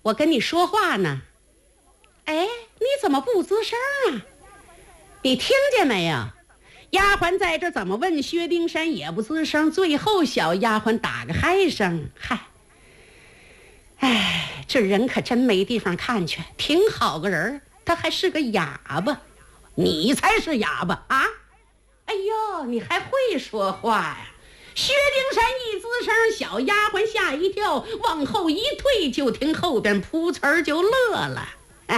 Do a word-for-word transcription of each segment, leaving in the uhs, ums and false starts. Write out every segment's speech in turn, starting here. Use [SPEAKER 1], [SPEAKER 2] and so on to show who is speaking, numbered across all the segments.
[SPEAKER 1] 我跟你说话呢。哎，你怎么不吱声啊？你听见没有？丫鬟在这怎么问薛丁山也不吱声，最后小丫鬟打个嗨声。嗨，哎，这人可真没地方看去，挺好个人，他还是个哑巴。你才是哑巴啊！哎呦，你还会说话呀？薛丁山一吱声，小丫鬟吓一跳，往后一退，就听后边噗呲儿就乐了。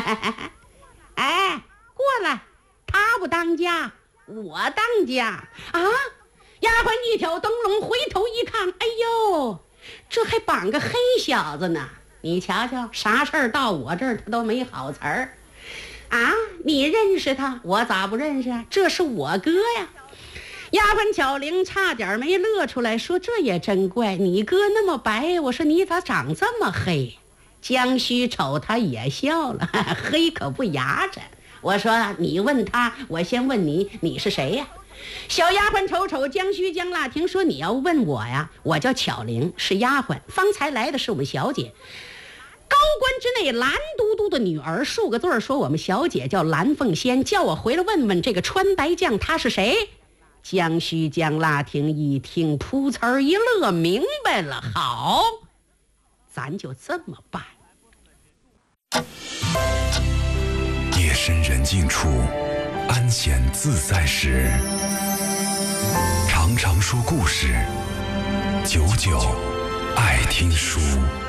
[SPEAKER 1] 哎，过来，他不当家，我当家啊！丫鬟一挑灯笼，回头一看，哎呦，这还绑个黑小子呢！你瞧瞧，啥事儿到我这儿他都没好词儿啊！你认识他？我咋不认识啊？这是我哥呀！丫鬟巧玲差点没乐出来，说这也真怪，你哥那么白，我说你咋长这么黑？江须瞅他也笑了，黑可不牙碜。我说你问他，我先问你，你是谁呀？小丫鬟瞅瞅江须江辣亭，说你要问我呀，我叫巧玲，是丫鬟，方才来的是我们小姐，高官之内蓝嘟嘟的女儿，数个字儿说我们小姐叫蓝凤仙，叫我回来问问这个穿白将他是谁。江须江辣亭一听，噗呲儿一乐，明白了，好，咱就这么办。
[SPEAKER 2] 夜深人静处，安闲自在时，常常说故事，久久爱听书。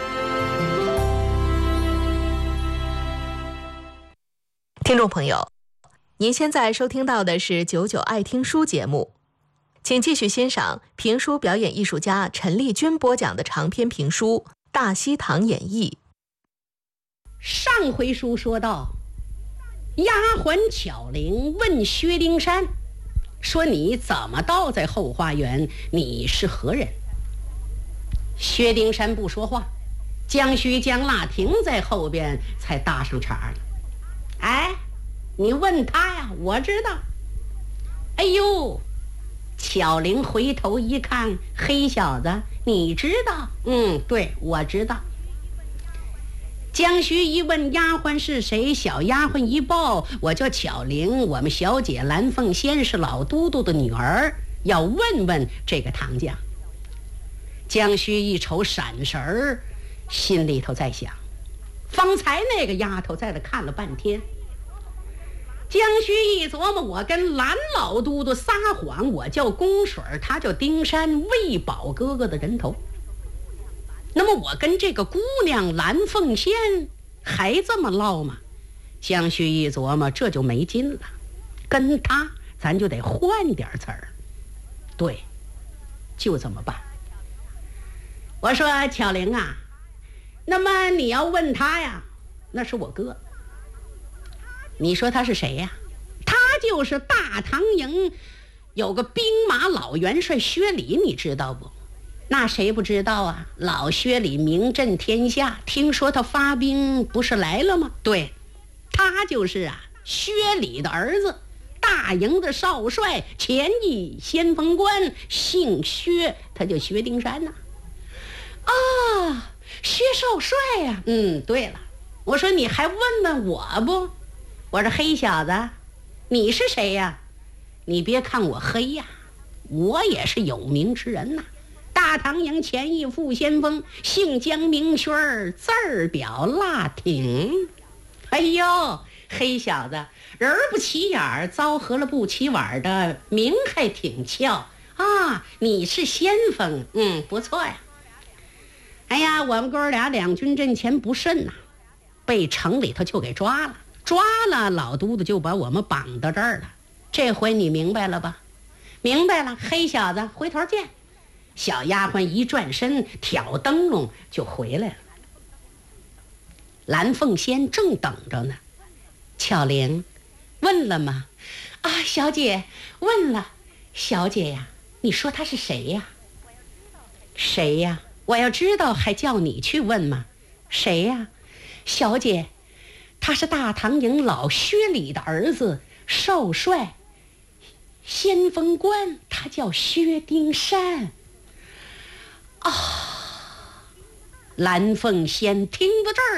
[SPEAKER 3] 听众朋友，您现在收听到的是九九爱听书节目，请继续欣赏评书表演艺术家陈丽君播讲的长篇评书《大西堂演义》。
[SPEAKER 1] 上回书说到，丫鬟巧玲问薛丁山说，你怎么倒在后花园？你是何人？薛丁山不说话，江须江辣亭在后边才搭上茬了。哎，你问他呀，我知道。哎呦，巧玲回头一看，黑小子，你知道？嗯，对，我知道。江须一问丫鬟是谁，小丫鬟一报，我叫巧玲，我们小姐蓝凤仙是老都督的女儿，要问问这个唐将。江须一瞅闪神儿，心里头在想，方才那个丫头在这看了半天。江须一琢磨，我跟蓝老都督撒谎，我叫宫水，他叫丁山，喂饱哥哥的人头。那么我跟这个姑娘蓝凤仙还这么唠吗？江须一琢磨，这就没劲了，跟他咱就得换点词儿。对，就这么办。我说巧玲啊，那么你要问他呀，那是我哥。你说他是谁呀？他就是大唐营有个兵马老元帅薛礼，你知道不？那谁不知道啊？老薛礼名震天下，听说他发兵不是来了吗？对，他就是啊，薛礼的儿子，大营的少帅，前一先锋官，姓薛，他叫薛丁山呐、啊。啊，薛少帅呀、啊！嗯，对了，我说你还问问我不？我说黑小子，你是谁呀？你别看我黑呀，我也是有名之人呐。大唐营前一副先锋，姓江名轩，字儿表辣挺。哎呦，黑小子，人不起眼儿，糟合了不起碗的，名还挺俏啊！你是先锋，嗯，不错呀。哎呀，我们哥俩两军阵前不慎呐、啊，被城里头就给抓了，抓了，老都督就把我们绑到这儿了。这回你明白了吧？明白了，黑小子，回头见。小丫鬟一转身，挑灯笼就回来了。蓝凤仙正等着呢。巧玲，问了吗？啊，小姐问了。小姐呀，你说他是谁呀？谁呀？我要知道还叫你去问吗？谁呀？小姐，他是大唐营老薛礼的儿子，少帅，先锋官，他叫薛丁山。啊！蓝凤仙听到这儿